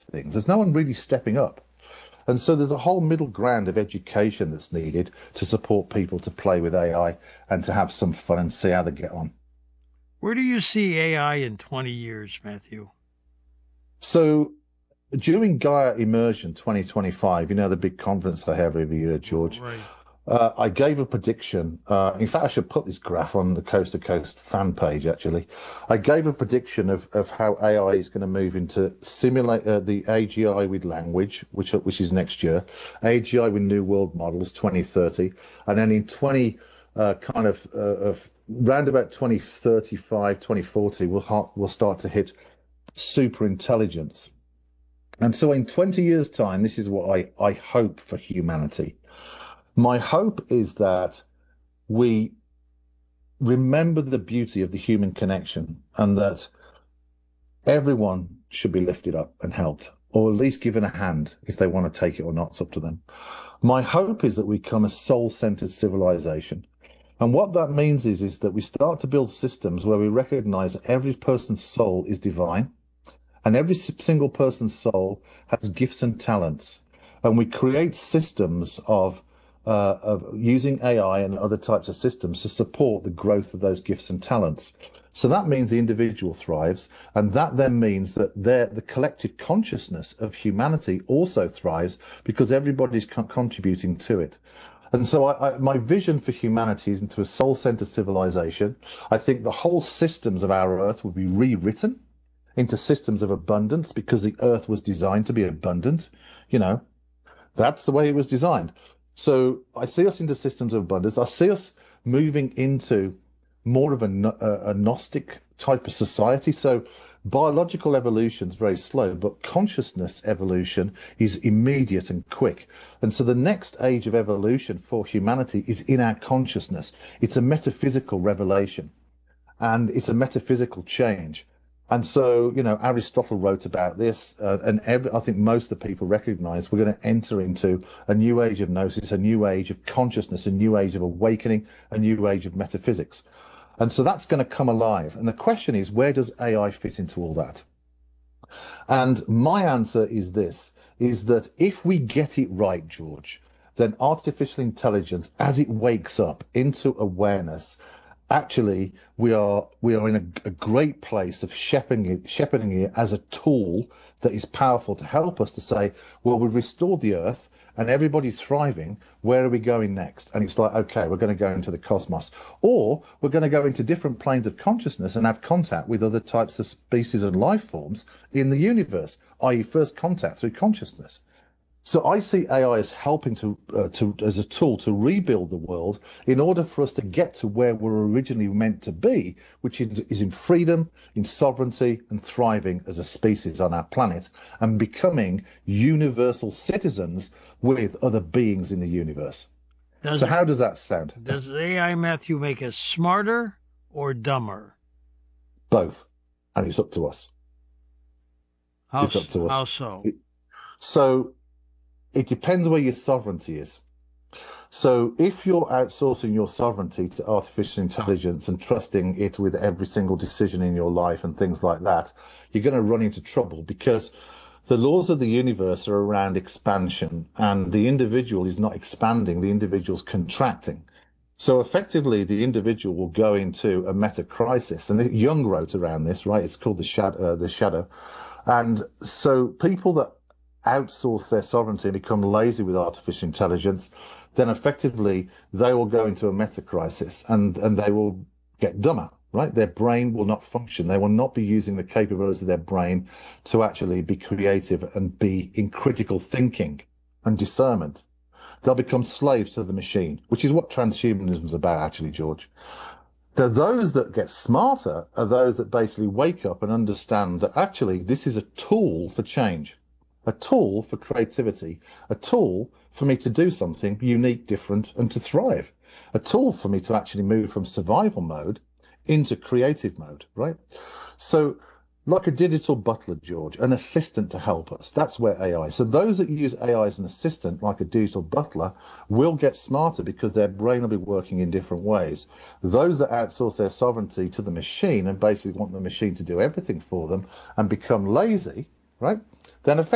things. There's no one really stepping up. And so there's a whole middle ground of education that's needed to support people to play with AI and to have some fun and see how they get on. Where do you see AI in 20 years, Matthew? So during Gaia Immersion 2025, you know, the big conference I have every year, George, Right. I gave a prediction. In fact, I should put this graph on the Coast to Coast fan page, actually. I gave a prediction of how AI is going to move into simulate the AGI with language, which is next year, AGI with new world models 2030, and then in 20 of round about 2035, 2040, we'll start to hit super intelligence. And so in 20 years' time, this is what I hope for humanity. My hope is that we remember the beauty of the human connection and that everyone should be lifted up and helped, or at least given a hand if they want to take it or not. It's up to them. My hope is that we become a soul-centered civilization. And what that means is that we start to build systems where we recognize every person's soul is divine and every single person's soul has gifts and talents. And we create systems of using AI and other types of systems to support the growth of those gifts and talents. So that means the individual thrives, and that then means that the collective consciousness of humanity also thrives because everybody's contributing to it. And so my vision for humanity is into a soul-centered civilization. I think the whole systems of our Earth will be rewritten into systems of abundance because the Earth was designed to be abundant. You know, that's the way it was designed. So I see us into systems of abundance. I see us moving into more of a Gnostic type of society. So biological evolution is very slow, but consciousness evolution is immediate and quick. And so the next age of evolution for humanity is in our consciousness. It's a metaphysical revelation and it's a metaphysical change. And so, you know, Aristotle wrote about this, I think most of the people recognize we're going to enter into a new age of gnosis, a new age of consciousness, a new age of awakening, a new age of metaphysics. And so that's going to come alive. And the question is, where does AI fit into all that? And my answer is this, is that if we get it right, George, then artificial intelligence, as it wakes up into awareness, actually we are in a great place of shepherding it as a tool that is powerful to help us to say, well, we've restored the earth and everybody's thriving. Where are we going next? And it's like, okay, we're going to go into the cosmos, or we're going to go into different planes of consciousness and have contact with other types of species and life forms in the universe, i.e. first contact through consciousness. So I see AI as helping to as a tool to rebuild the world in order for us to get to where we're originally meant to be, which is in freedom, in sovereignty, and thriving as a species on our planet, and becoming universal citizens with other beings in the universe. So how does that sound? Does AI, Matthew, make us smarter or dumber? Both, and it's up to us. It's up to us. How so? So it depends where your sovereignty is. So if you're outsourcing your sovereignty to artificial intelligence and trusting it with every single decision in your life and things like that, you're going to run into trouble because the laws of the universe are around expansion, and the individual is not expanding, the individual's contracting. So effectively, the individual will go into a meta crisis. And Jung wrote around this, right? It's called the shadow. And so people that outsource their sovereignty and become lazy with artificial intelligence, then effectively they will go into a meta crisis and they will get dumber, right? Their brain will not function. They will not be using the capabilities of their brain to actually be creative and be in critical thinking and discernment. They'll become slaves to the machine, which is what transhumanism is about, actually, George. Those that get smarter are those that basically wake up and understand that actually this is a tool for change, a tool for creativity, a tool for me to do something unique, different, and to thrive, a tool for me to actually move from survival mode into creative mode, right? So like a digital butler, George, an assistant to help us. That's where AI. So those that use AI as an assistant, like a digital butler, will get smarter because their brain will be working in different ways. Those that outsource their sovereignty to the machine and basically want the machine to do everything for them and become lazy, right? Then effectively